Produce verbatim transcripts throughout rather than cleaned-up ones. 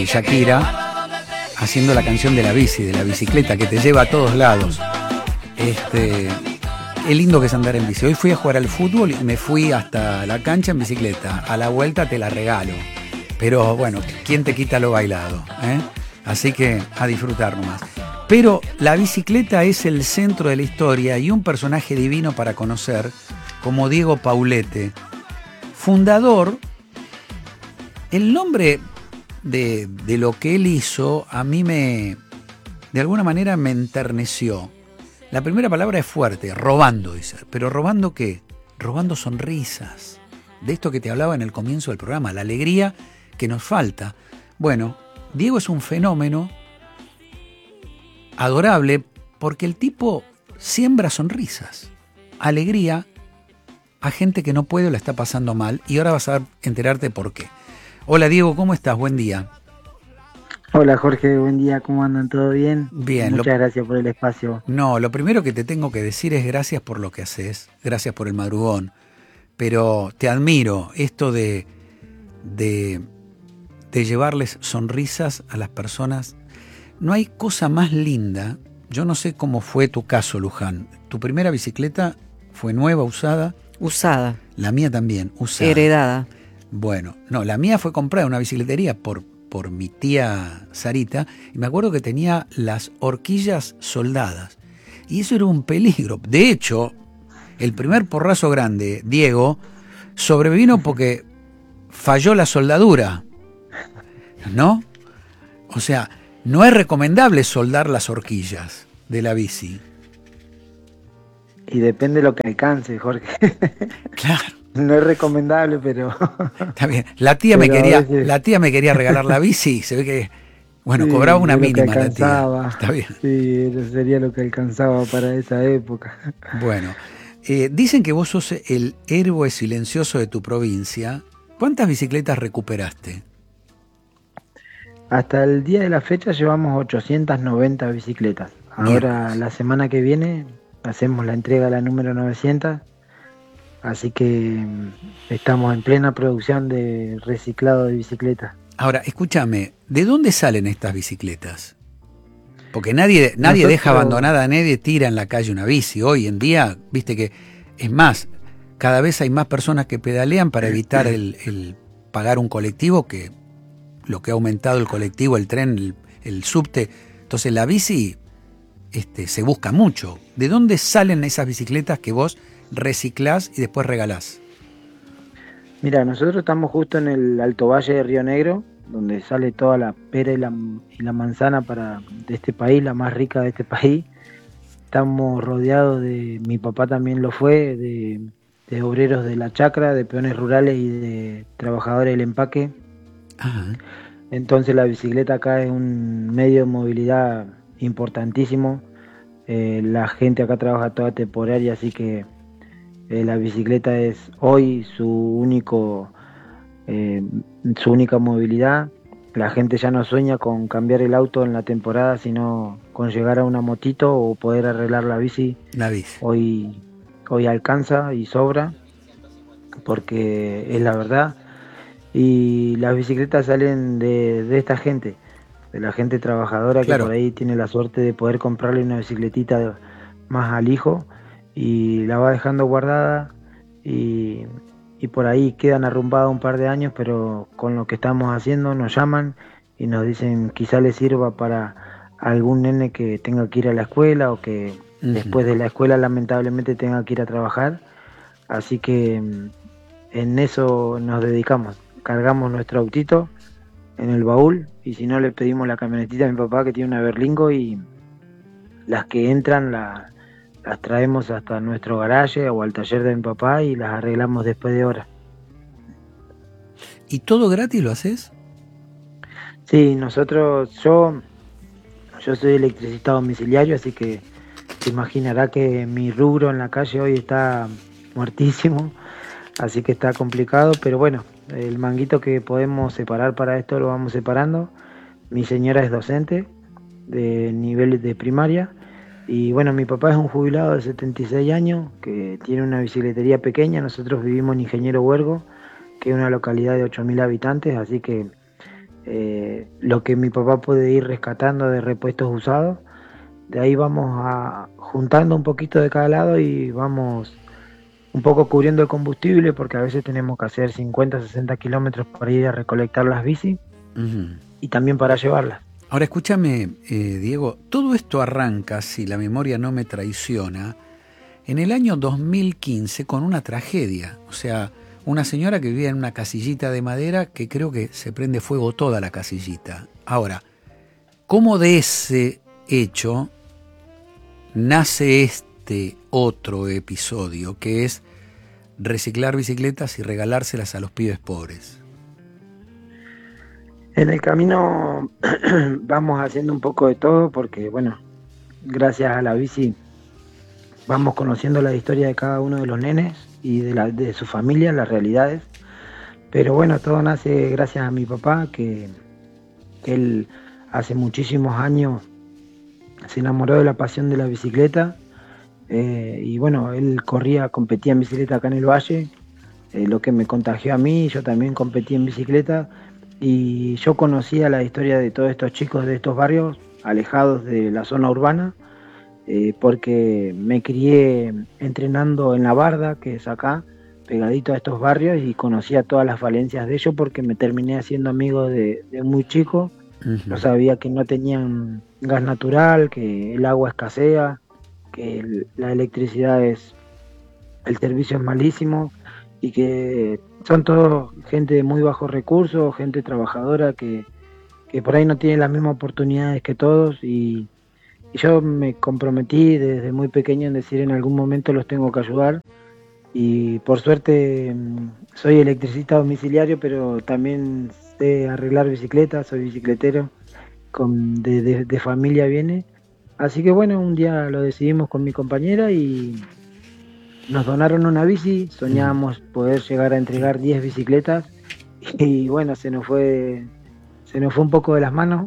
y Shakira haciendo la canción de la bici, de la bicicleta que te lleva a todos lados. Este, es lindo que es andar en bici. Hoy fui a jugar al fútbol y me fui hasta la cancha en bicicleta. A la vuelta te la regalo. Pero bueno, ¿quién te quita lo bailado? ¿eh? Así que a disfrutar nomás. Pero la bicicleta es el centro de la historia y un personaje divino para conocer, como Diego Paulete, fundador. El nombre de, de lo que él hizo a mí me, de alguna manera me enterneció. La primera palabra es fuerte, robando, dice. ¿Pero robando qué? Robando sonrisas. De esto que te hablaba en el comienzo del programa, la alegría que nos falta. Bueno, Diego es un fenómeno adorable porque el tipo siembra sonrisas, alegría a gente que no puede o la está pasando mal, y ahora vas a enterarte por qué. Hola Diego, ¿cómo estás? Buen día. Hola Jorge, buen día, ¿cómo andan? ¿Todo bien? Bien. Muchas lo... gracias por el espacio. No, lo primero que te tengo que decir es gracias por lo que haces, gracias por el madrugón, pero te admiro esto de, de, de llevarles sonrisas a las personas. No hay cosa más linda. Yo no sé cómo fue tu caso, Luján. ¿Tu primera bicicleta fue nueva, usada? Usada. La mía también, usada. Heredada. Bueno, no, la mía fue comprada en una bicicletería por, por mi tía Sarita, y me acuerdo que tenía las horquillas soldadas. Y eso era un peligro. De hecho, el primer porrazo grande, Diego, sobrevino porque falló la soldadura. ¿No? O sea, no es recomendable soldar las horquillas de la bici. Y depende de lo que alcance, Jorge. Claro. No es recomendable, pero... Está bien. La tía, me quería, veces... la tía me quería regalar la bici. Se ve que, bueno, sí, cobraba una mínima la tía. Está bien. Sí, eso sería lo que alcanzaba para esa época. Bueno, eh, dicen que vos sos el héroe silencioso de tu provincia. ¿Cuántas bicicletas recuperaste? Hasta el día de la fecha llevamos ochocientas noventa bicicletas. Ahora, Bien. La semana que viene, hacemos la entrega de la número novecientos. Así que estamos en plena producción de reciclado de bicicletas. Ahora, escúchame, ¿de dónde salen estas bicicletas? Porque nadie, nadie Nosotros... deja abandonada, nadie tira en la calle una bici. Hoy en día, viste que, es más, cada vez hay más personas que pedalean para evitar el, el pagar un colectivo, que lo que ha aumentado el colectivo, el tren, el, el subte. Entonces la bici este, se busca mucho. ¿De dónde salen esas bicicletas que vos reciclás y después regalás? Mira, nosotros estamos justo en el Alto Valle de Río Negro, donde sale toda la pera y la, y la manzana para, de este país, la más rica de este país. Estamos rodeados de, mi papá también lo fue, de, de obreros de la chacra, de peones rurales y de trabajadores del empaque. Ajá. Entonces la bicicleta acá es un medio de movilidad importantísimo. Eh, la gente acá trabaja toda temporaria, así que Eh, la bicicleta es hoy su único eh, su única movilidad. La gente ya no sueña con cambiar el auto en la temporada, sino con llegar a una motito o poder arreglar la bici. La bici. Hoy, hoy alcanza y sobra, porque es la verdad. Y las bicicletas salen de, de esta gente, de la gente trabajadora, claro, que por ahí tiene la suerte de poder comprarle una bicicletita más al hijo, y la va dejando guardada y, y por ahí quedan arrumbadas un par de años, pero con lo que estamos haciendo nos llaman y nos dicen quizá les sirva para algún nene que tenga que ir a la escuela o que uh-huh. después de la escuela lamentablemente tenga que ir a trabajar. Así que en eso nos dedicamos, cargamos nuestro autito en el baúl y si no le pedimos la camionetita a mi papá que tiene una Berlingo y las que entran la las traemos hasta nuestro garaje o al taller de mi papá y las arreglamos después de horas. ¿Y todo gratis lo haces? Sí, nosotros, yo, yo soy electricista domiciliario, así que se imaginará que mi rubro en la calle hoy está muertísimo, así que está complicado, pero bueno, el manguito que podemos separar para esto lo vamos separando. Mi señora es docente de nivel de primaria. Y bueno, mi papá es un jubilado de setenta y seis años que tiene una bicicletería pequeña. Nosotros vivimos en Ingeniero Huergo, que es una localidad de ocho mil habitantes, así que eh, lo que mi papá puede ir rescatando de repuestos usados. De ahí vamos a, juntando un poquito de cada lado y vamos un poco cubriendo el combustible, porque a veces tenemos que hacer cincuenta, sesenta kilómetros para ir a recolectar las bicis uh-huh. y también para llevarlas. Ahora escúchame, eh, Diego, todo esto arranca, si la memoria no me traiciona, en el año dos mil quince con una tragedia. O sea, una señora que vivía en una casillita de madera que creo que se prende fuego toda la casillita. Ahora, ¿cómo de ese hecho nace este otro episodio, que es reciclar bicicletas y regalárselas a los pibes pobres? En el camino vamos haciendo un poco de todo, porque bueno, gracias a la bici vamos conociendo la historia de cada uno de los nenes y de, la, de su familia, las realidades. Pero bueno, todo nace gracias a mi papá, que, que él hace muchísimos años se enamoró de la pasión de la bicicleta, eh, y bueno, él corría, competía en bicicleta acá en el Valle, eh, lo que me contagió a mí. Yo también competí en bicicleta y yo conocía la historia de todos estos chicos de estos barrios alejados de la zona urbana, eh, porque me crié entrenando en La Barda, que es acá, pegadito a estos barrios, y conocía todas las falencias de ellos porque me terminé haciendo amigo de, de muy chico. Uh-huh. Yo sabía que no tenían gas natural, que el agua escasea, que el, la electricidad es, el servicio es malísimo, y que son todos gente de muy bajos recursos, gente trabajadora que, que por ahí no tiene las mismas oportunidades que todos, y, y yo me comprometí desde muy pequeño en decir en algún momento los tengo que ayudar. Y por suerte soy electricista domiciliario, pero también sé arreglar bicicletas, soy bicicletero, con, de, de, de familia viene. Así que bueno, un día lo decidimos con mi compañera y nos donaron una bici. Soñábamos poder llegar a entregar diez bicicletas y bueno, se nos fue se nos fue un poco de las manos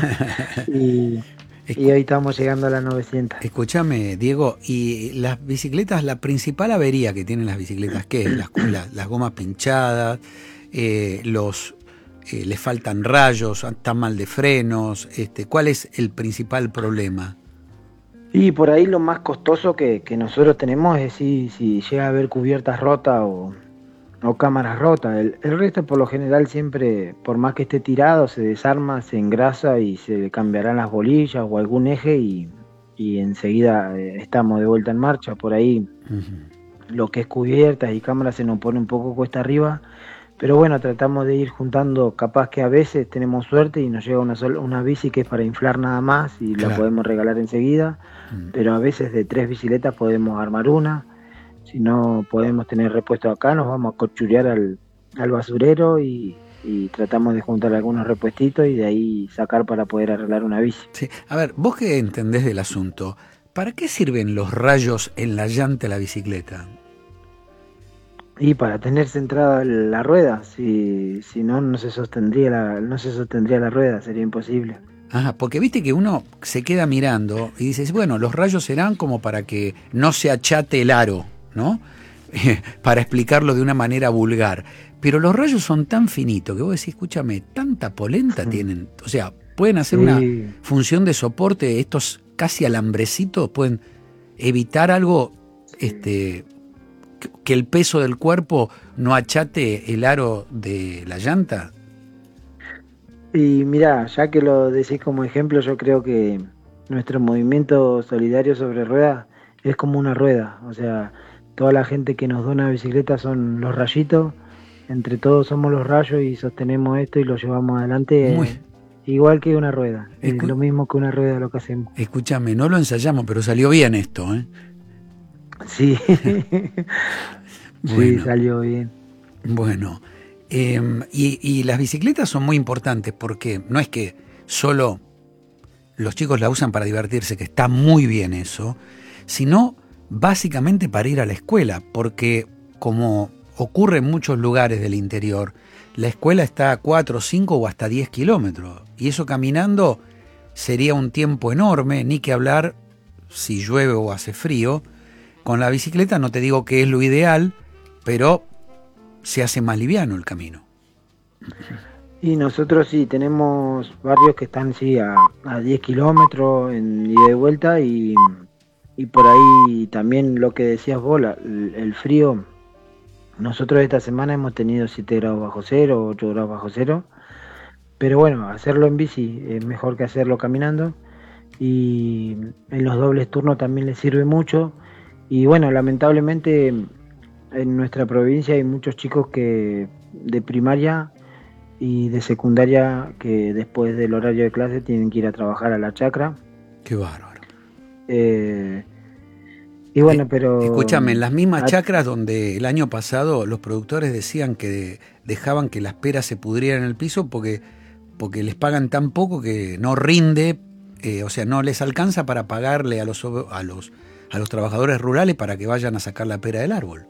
y, y hoy estamos llegando a las novecientas. Escúchame, Diego, y las bicicletas, la principal avería que tienen las bicicletas, ¿qué es? Las, las, las gomas pinchadas, eh, los eh, les faltan rayos, están mal de frenos, este, ¿cuál es el principal problema? Y por ahí lo más costoso que, que nosotros tenemos es si, si llega a haber cubiertas rotas o, o cámaras rotas. El, el resto por lo general siempre, por más que esté tirado, se desarma, se engrasa y se le cambiarán las bolillas o algún eje y, y enseguida eh, estamos de vuelta en marcha. Por ahí uh-huh. lo que es cubiertas y cámaras se nos pone un poco cuesta arriba, pero bueno, tratamos de ir juntando. Capaz que a veces tenemos suerte y nos llega una, sola, una bici que es para inflar nada más y claro. la podemos regalar enseguida, uh-huh. pero a veces de tres bicicletas podemos armar una. Si no podemos tener repuesto acá, nos vamos a cochurear al, al basurero y, y tratamos de juntar algunos repuestitos y de ahí sacar para poder arreglar una bici. Sí. A ver, vos que entendés del asunto, ¿para qué sirven los rayos en la llanta de la bicicleta? Y para tener centrada la rueda, si, si no, no se sostendría la, no se sostendría la rueda, sería imposible. Ajá, porque viste que uno se queda mirando y dices, bueno, los rayos serán como para que no se achate el aro, ¿no? Para explicarlo de una manera vulgar. Pero los rayos son tan finitos que vos decís, escúchame, tanta polenta tienen. O sea, pueden hacer sí. una función de soporte, estos casi alambrecitos pueden evitar algo, este, que el peso del cuerpo no achate el aro de la llanta. Y mirá, ya que lo decís como ejemplo, yo creo que nuestro movimiento solidario sobre ruedas es como una rueda. O sea, toda la gente que nos dona bicicletas son los rayitos, entre todos somos los rayos y sostenemos esto y lo llevamos adelante. Muy... igual que una rueda, Escu... es lo mismo que una rueda lo que hacemos. Escúchame, no lo ensayamos, pero salió bien esto, ¿eh? Sí, bueno, sí, salió bien. Bueno, eh, y, y las bicicletas son muy importantes porque no es que solo los chicos la usan para divertirse, que está muy bien eso, sino básicamente para ir a la escuela, porque como ocurre en muchos lugares del interior, la escuela está a cuatro, cinco o hasta diez kilómetros, y eso caminando sería un tiempo enorme, ni que hablar si llueve o hace frío. Con la bicicleta no te digo que es lo ideal, pero se hace más liviano el camino. Y nosotros sí, tenemos barrios que están sí a, a diez kilómetros en ida y vuelta y, y por ahí también lo que decías vos, la, el, el frío. Nosotros esta semana hemos tenido siete grados bajo cero, ocho grados bajo cero, pero bueno, hacerlo en bici es mejor que hacerlo caminando y en los dobles turnos también les sirve mucho. Y bueno, lamentablemente en nuestra provincia hay muchos chicos que de primaria y de secundaria que después del horario de clase tienen que ir a trabajar a la chacra. Qué bárbaro. Eh, y bueno, eh, pero... Escúchame, en las mismas a... chacras donde el año pasado los productores decían que de, dejaban que las peras se pudrieran en el piso porque, porque les pagan tan poco que no rinde, eh, o sea, no les alcanza para pagarle a los, a los, a los trabajadores rurales para que vayan a sacar la pera del árbol.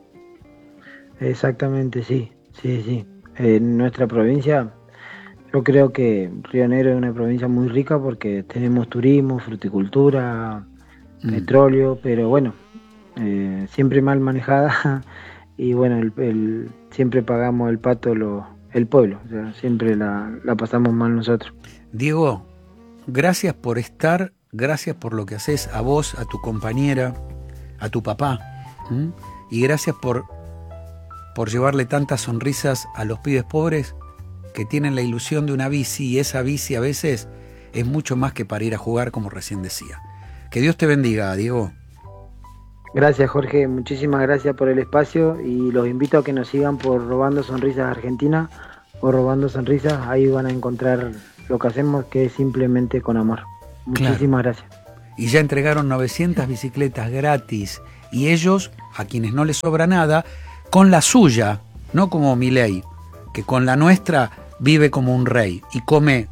Exactamente, sí, sí, sí. En nuestra provincia, yo creo que Río Negro es una provincia muy rica porque tenemos turismo, fruticultura, mm. petróleo, pero bueno, eh, siempre mal manejada y bueno, el, el, siempre pagamos el pato lo, el pueblo, o sea, siempre la, la pasamos mal nosotros. Diego, gracias por estar, gracias por lo que haces a vos, a tu compañera, a tu papá, ¿m? Y gracias por... por llevarle tantas sonrisas a los pibes pobres que tienen la ilusión de una bici, y esa bici a veces es mucho más que para ir a jugar, como recién decía. Que Dios te bendiga, Diego. Gracias, Jorge, muchísimas gracias por el espacio y los invito a que nos sigan por Robando Sonrisas Argentina o Robando Sonrisas, ahí van a encontrar lo que hacemos, que es simplemente con amor. Muchísimas claro. gracias. Y ya entregaron novecientas bicicletas gratis, y ellos, a quienes no les sobra nada, con la suya, no como Milei, que con la nuestra vive como un rey y come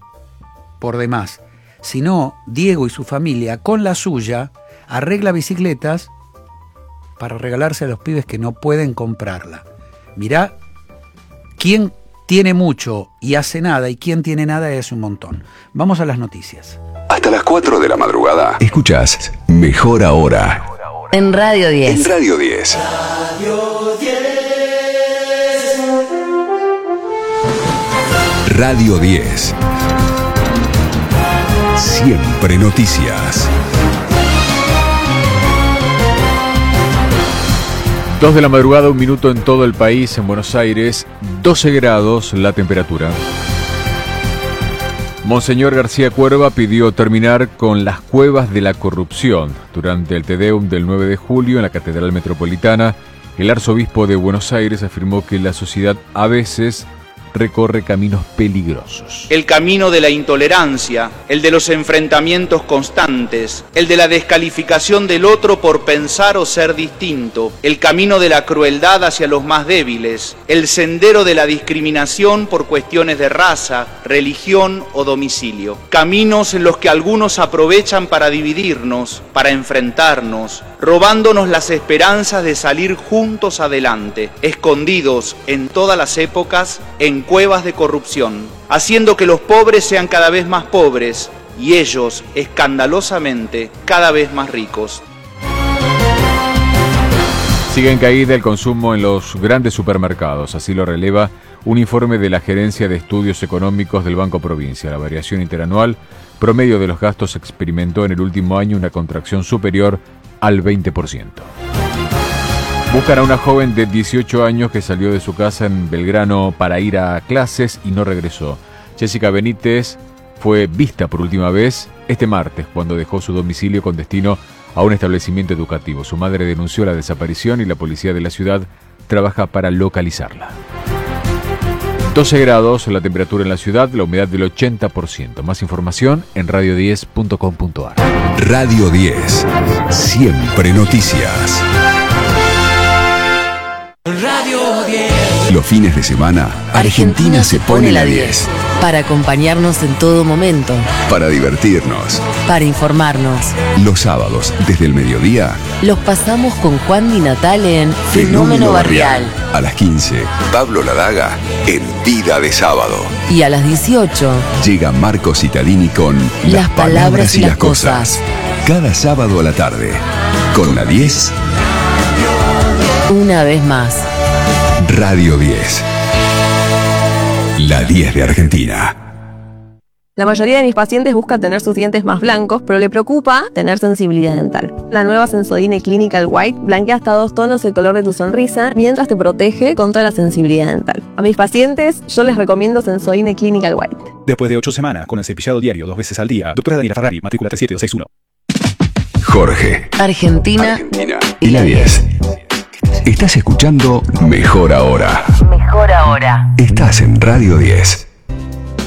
por demás, sino Diego y su familia con la suya arregla bicicletas para regalarse a los pibes que no pueden comprarla. Mirá, quién tiene mucho y hace nada y quién tiene nada y hace un montón. Vamos a las noticias. Hasta las cuatro de la madrugada escuchás Mejor Ahora en Radio diez. En Radio diez. Radio diez. Radio diez. Siempre noticias. Dos de la madrugada, un minuto en todo el país. En Buenos Aires, doce grados la temperatura. Monseñor García Cuerva pidió terminar con las cuevas de la corrupción. Durante el Te Deum del nueve de julio en la Catedral Metropolitana, el arzobispo de Buenos Aires afirmó que la sociedad a veces recorre caminos peligrosos. El camino de la intolerancia, el de los enfrentamientos constantes, el de la descalificación del otro por pensar o ser distinto, el camino de la crueldad hacia los más débiles, el sendero de la discriminación por cuestiones de raza, religión o domicilio. Caminos en los que algunos aprovechan para dividirnos, para enfrentarnos, robándonos las esperanzas de salir juntos adelante, escondidos en todas las épocas en cuevas de corrupción, haciendo que los pobres sean cada vez más pobres y ellos, escandalosamente, cada vez más ricos. Sigue en caída el consumo en los grandes supermercados, así lo releva un informe de la Gerencia de Estudios Económicos del Banco Provincia. La variación interanual promedio de los gastos experimentó en el último año una contracción superior al veinte por ciento. Buscan a una joven de dieciocho años que salió de su casa en Belgrano para ir a clases y no regresó. Jessica Benítez fue vista por última vez este martes cuando dejó su domicilio con destino a un establecimiento educativo. Su madre denunció la desaparición y la policía de la ciudad trabaja para localizarla. doce grados la temperatura en la ciudad, la humedad del ochenta por ciento. Más información en radio diez punto com punto a r. Radio diez. Siempre noticias. Radio diez. Los fines de semana, Argentina, Argentina se pone la diez. Para acompañarnos en todo momento. Para divertirnos. Para informarnos. Los sábados, desde el mediodía, los pasamos con Juan Di Natale en Fenómeno, Fenómeno Barrial. Barrial. A las quince, Pablo Ladaga en Vida de Sábado. Y a las dieciocho, llega Marco Cittadini con Las, las palabras, palabras y las cosas. cosas. Cada sábado a la tarde. Con la diez. Una vez más. Radio diez. La diez de Argentina. La mayoría de mis pacientes buscan tener sus dientes más blancos, pero le preocupa tener sensibilidad dental. La nueva Sensodyne Clinical White blanquea hasta dos tonos el color de tu sonrisa, mientras te protege contra la sensibilidad dental. A mis pacientes, yo les recomiendo Sensodyne Clinical White. Después de ocho semanas, con el cepillado diario dos veces al día, doctora Daniela Ferrari, matrícula tres siete dos seis uno. Jorge, Argentina, Argentina y la diez. Estás escuchando Mejor Ahora. Mejor Ahora. Estás en Radio diez.